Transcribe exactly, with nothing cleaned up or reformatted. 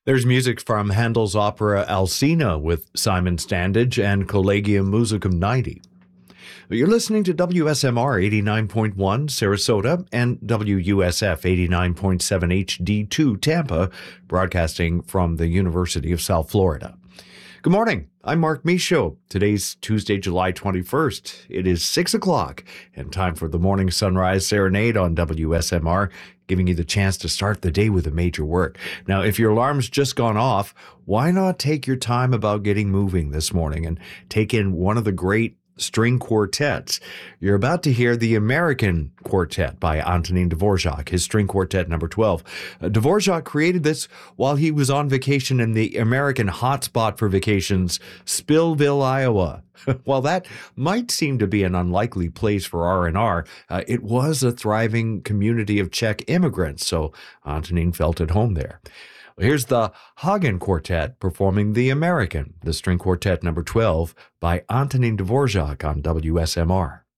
There's music from Handel's opera Alcina with Simon Standage and Collegium Musicum ninety. You're listening to W S M R eighty-nine point one Sarasota and W U S F eighty-nine point seven H D two Tampa, broadcasting from the University of South Florida. Good morning. I'm Mark Michaud. Today's Tuesday, July twenty-first. It is six o'clock and time for the Morning Sunrise Serenade on W S M R, giving you the chance to start the day with a major work. Now, if your alarm's just gone off, why not take your time about getting moving this morning and take in one of the great string quartets? You're about to hear the American Quartet by Antonin Dvorak, his string quartet number twelve. Uh, Dvorak created this while he was on vacation in the American hotspot for vacations, Spillville, Iowa. While that might seem to be an unlikely place for R and R, uh, it was a thriving community of Czech immigrants, so Antonin felt at home there. Here's the Hagen Quartet performing the American, the string quartet number twelve by Antonin Dvorak on W S M R.